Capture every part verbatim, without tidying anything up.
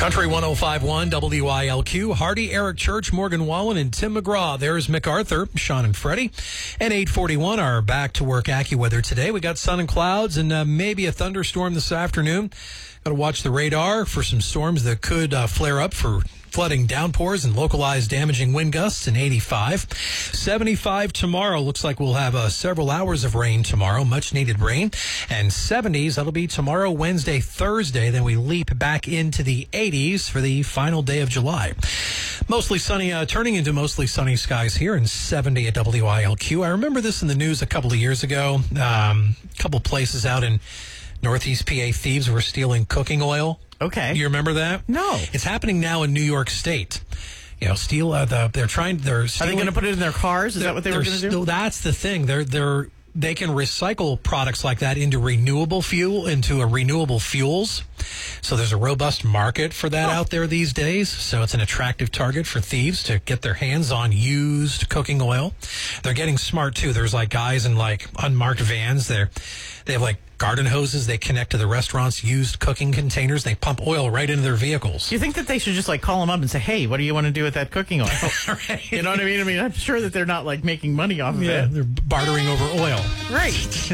Country one oh five point one W I L Q, Hardy, Eric Church, Morgan Wallen, and Tim McGraw. There's MacArthur, Sean and Freddie. And eight forty-one, our back-to-work AccuWeather today. We got sun and clouds and uh, maybe a thunderstorm this afternoon. Got to watch the radar for some storms that could uh, flare up for flooding, downpours, and localized damaging wind gusts in eighty-five. seventy-five tomorrow. Looks like we'll have uh, several hours of rain tomorrow, much needed rain. And seventies, that'll be tomorrow, Wednesday, Thursday. Then we leap back into the eighties for the final day of July. Mostly sunny, uh, turning into mostly sunny skies here in seventy at W I L Q. I remember this in the news a couple of years ago. Um, a couple places out in Northeast P A, thieves were stealing cooking oil. Okay. You remember that? No. It's happening now in New York State. You know, steal. Uh, the, they're trying. They're. Stealing, Are they going to put it in their cars? Is that what they were going to do? Still, that's the thing. They're they're they can recycle products like that into renewable fuel, into a renewable fuels. So there's a robust market for that oh. out there these days. So it's an attractive target for thieves to get their hands on used cooking oil. They're getting smart too. There's like guys in like unmarked vans. They're they have like garden hoses. They connect to the restaurant's used cooking containers. They pump oil right into their vehicles. Do you think that they should just like call them up and say, hey, what do you want to do with that cooking oil? Right. You know what I mean? I mean, I'm sure that they're not like making money off of yeah, it. They're bartering over oil. Right.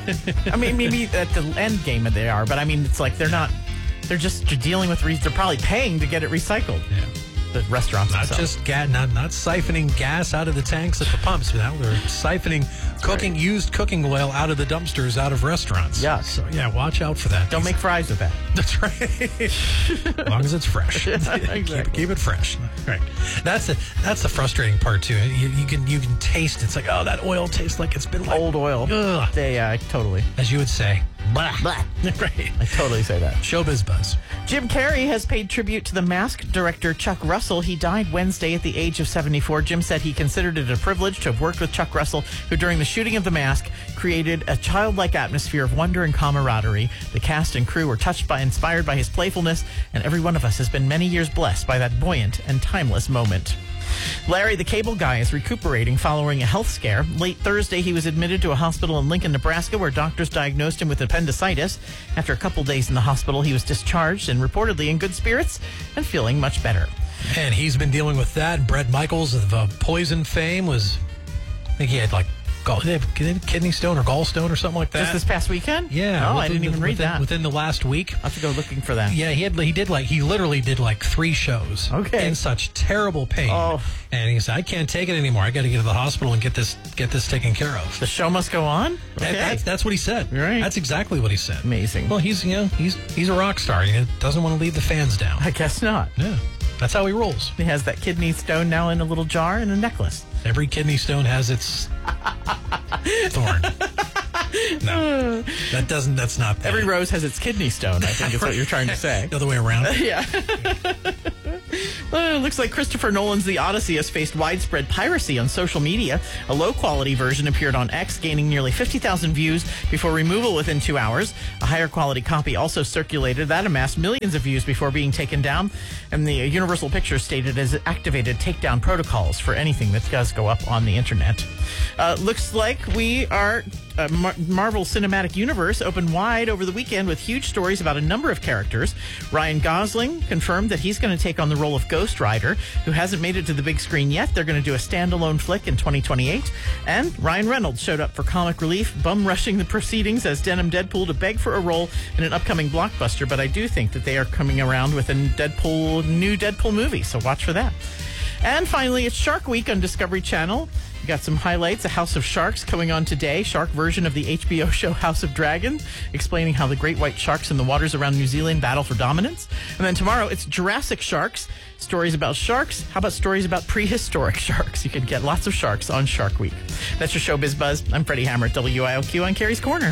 I mean, maybe at the end game they are, but I mean, it's like they're not, they're just dealing with, re- they're probably paying to get it recycled. Yeah. The restaurants Not themselves. just gas, not, not siphoning gas out of the tanks at the pumps, but now they're siphoning That's cooking right. used cooking oil out of the dumpsters out of restaurants. Yeah. So, yeah, watch out for that. Don't make fries with that. That's right. As long as it's fresh. Yeah, exactly. keep, keep it fresh. Right. That's the that's the frustrating part too. You, you can you can taste. It's like, oh, that oil tastes like it's been like, old oil. Ugh. They uh, totally. As you would say. Blah. Blah. Right. I totally say that. Showbiz buzz. Jim Carrey has paid tribute to the Mask director Chuck Russell. He died Wednesday at the age of seventy-four. Jim said he considered it a privilege to have worked with Chuck Russell, who during the shooting of The Mask created a childlike atmosphere of wonder and camaraderie. The cast and crew were touched by, inspired by his playfulness, and every one of us has been many years blessed by that buoyant and timeless moment. Larry the Cable Guy is recuperating following a health scare. Late Thursday, he was admitted to a hospital in Lincoln, Nebraska, where doctors diagnosed him with appendicitis. After a couple days in the hospital, he was discharged and reportedly in good spirits and feeling much better. And he's been dealing with that. Brett Michaels of uh, Poison fame was, I think he had like gall, kidney stone or gallstone or something like that. Just this past weekend? Yeah. Oh, within, I didn't even read within, that. Within the last week. I'll have to go looking for that. Yeah, he had he did like he literally did like three shows. Okay. In such terrible pain. Oh. And he said, I can't take it anymore. I got to get to the hospital and get this get this taken care of. The show must go on? Okay. That, that's, that's what he said. Right. That's exactly what he said. Amazing. Well, he's you know he's he's a rock star. He doesn't want to leave the fans down. I guess not. Yeah. That's how he rolls. He has that kidney stone now in a little jar and a necklace. Every kidney stone has its thorn. No, that doesn't. That's not. That. Every rose has its kidney stone, I think is what you're trying to say. The other way around. Yeah. Well, it looks like Christopher Nolan's The Odyssey has faced widespread piracy on social media. A low-quality version appeared on X, gaining nearly fifty thousand views before removal within two hours. A higher-quality copy also circulated. That amassed millions of views before being taken down. And the Universal Pictures stated as it activated takedown protocols for anything that does go up on the internet. Uh, looks like we are... Uh, Mar- Marvel Cinematic Universe opened wide over the weekend with huge stories about a number of characters. Ryan Gosling confirmed that he's going to take on the role of Ghost Rider, who hasn't made it to the big screen yet. They're going to do a standalone flick in twenty twenty-eight. And Ryan Reynolds showed up for comic relief, bum-rushing the proceedings as Denim Deadpool to beg for a role in an upcoming blockbuster. But I do think that they are coming around with a Deadpool, new Deadpool movie, so watch for that. And finally, it's Shark Week on Discovery Channel. We got some highlights. A House of Sharks coming on today. Shark version of the H B O show House of Dragons, explaining how the great white sharks in the waters around New Zealand battle for dominance. And then tomorrow, it's Jurassic Sharks. Stories about sharks. How about stories about prehistoric sharks? You can get lots of sharks on Shark Week. That's your Showbiz Buzz. I'm Freddie Hammer at W I L Q on Carrie's Corner.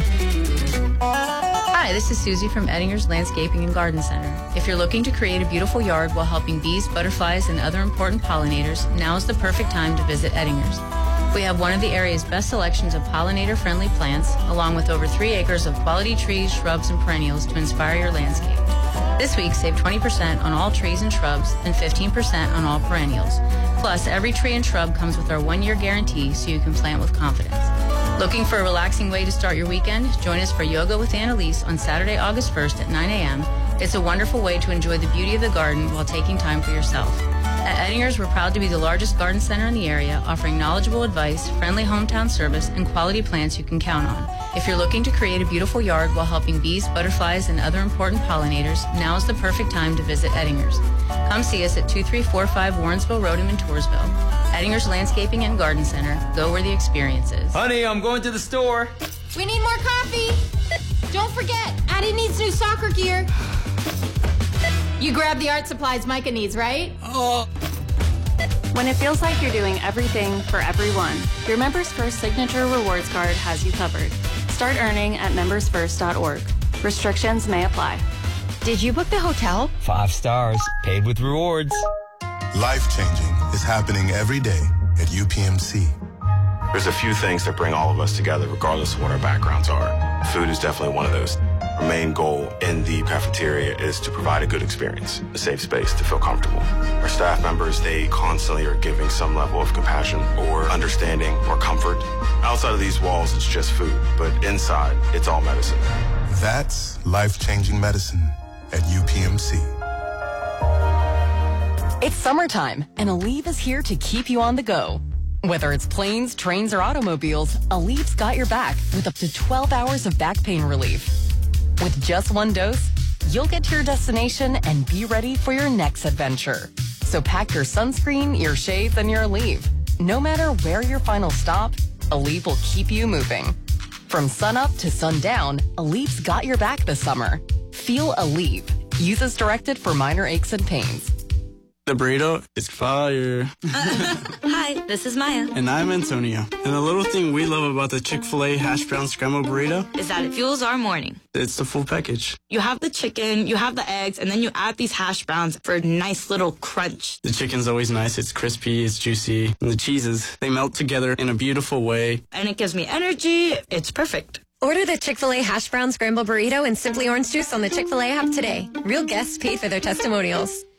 Hi, this is Susie from Ettinger's Landscaping and Garden Center. If you're looking to create a beautiful yard while helping bees, butterflies, and other important pollinators, now is the perfect time to visit Ettinger's. We have one of the area's best selections of pollinator-friendly plants, along with over three acres of quality trees, shrubs, and perennials to inspire your landscape. This week, save twenty percent on all trees and shrubs and fifteen percent on all perennials. Plus, every tree and shrub comes with our one-year guarantee so you can plant with confidence. Looking for a relaxing way to start your weekend? Join us for Yoga with Annalise on Saturday, August first at nine a.m. It's a wonderful way to enjoy the beauty of the garden while taking time for yourself. At Ettinger's, we're proud to be the largest garden center in the area, offering knowledgeable advice, friendly hometown service, and quality plants you can count on. If you're looking to create a beautiful yard while helping bees, butterflies, and other important pollinators, now is the perfect time to visit Ettinger's. Come see us at two three four five Warrensville Road in Montoursville. Ettinger's Landscaping and Garden Center. Go where the experience is. Honey, I'm going to the store. We need more coffee. Don't forget, Addie needs new soccer gear. You grabbed the art supplies Micah needs, right? Oh. When it feels like you're doing everything for everyone, your Members First Signature Rewards Card has you covered. Start earning at members first dot org. Restrictions may apply. Did you book the hotel? Five stars, paid with rewards. Life-changing is happening every day at U P M C. There's a few things that bring all of us together, regardless of what our backgrounds are. Food is definitely one of those. Our main goal in the cafeteria is to provide a good experience, a safe space to feel comfortable. Our staff members, they constantly are giving some level of compassion or understanding or comfort. Outside of these walls, it's just food, but inside, it's all medicine. That's life-changing medicine at U P M C. It's summertime, and Aleve is here to keep you on the go. Whether it's planes, trains, or automobiles, Aleve's got your back with up to twelve hours of back pain relief. With just one dose, you'll get to your destination and be ready for your next adventure. So pack your sunscreen, your shades, and your Aleve. No matter where your final stop, Aleve will keep you moving. From sunup to sundown, Aleve's got your back this summer. Feel Aleve. Use as directed for minor aches and pains. The burrito is fire. Hi, this is Maya. And I'm Antonio. And the little thing we love about the Chick-fil-A hash brown scrambled burrito is that it fuels our morning. It's the full package. You have the chicken, you have the eggs, and then you add these hash browns for a nice little crunch. The chicken's always nice. It's crispy, it's juicy. And the cheeses, they melt together in a beautiful way. And it gives me energy. It's perfect. Order the Chick-fil-A hash brown scrambled burrito and Simply Orange Juice on the Chick-fil-A app today. Real guests pay for their testimonials.